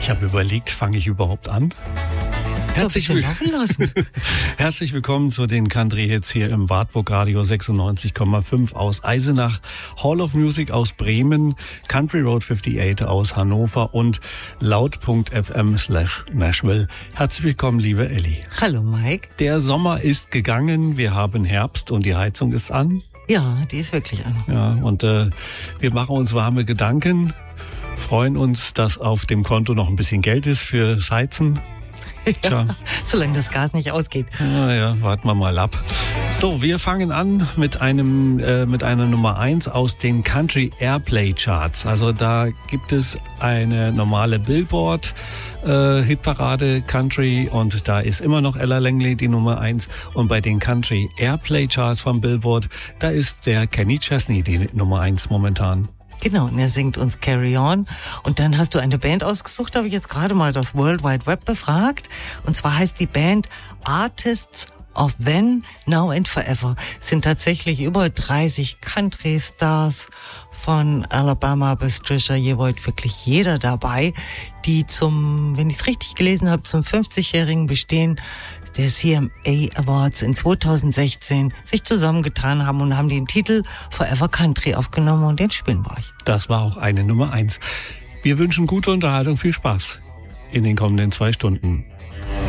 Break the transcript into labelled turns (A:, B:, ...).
A: habe überlegt, fange ich überhaupt an? Herzlich willkommen zu den Country Hits hier im Wartburg Radio 96,5 aus Eisenach, Hall of Music aus Bremen, Country Road 58 aus Hannover und laut.fm/Nashville. Herzlich willkommen, liebe Elli.
B: Hallo, Mike.
A: Der Sommer ist gegangen, wir haben Herbst und die Heizung ist an.
B: Ja, die ist wirklich an.
A: Ja, und wir machen uns warme Gedanken, freuen uns, dass auf dem Konto noch ein bisschen Geld ist fürs Heizen.
B: Ja, solange das Gas nicht ausgeht.
A: Ja, warten wir mal ab. So, wir fangen an mit einer Nummer 1 aus den Country Airplay Charts. Also da gibt es eine normale Billboard Hitparade Country und da ist immer noch Ella Langley die Nummer 1. Und bei den Country Airplay Charts von Billboard, da ist der Kenny Chesney die Nummer 1 momentan.
B: Genau, und er singt uns Carry On. Und dann hast du eine Band ausgesucht, habe ich jetzt gerade mal das World Wide Web befragt. Und zwar heißt die Band Artists of Then, Now and Forever. Es sind tatsächlich über 30 Country-Stars von Alabama bis Trisha Yearwood, wirklich jeder dabei, die wenn ich es richtig gelesen habe, zum 50-jährigen Bestehen der CMA Awards in 2016 sich zusammengetan haben und haben den Titel Forever Country aufgenommen und den spielen wir euch.
A: Das war auch eine Nummer 1. Wir wünschen gute Unterhaltung, viel Spaß in den kommenden 2 Stunden.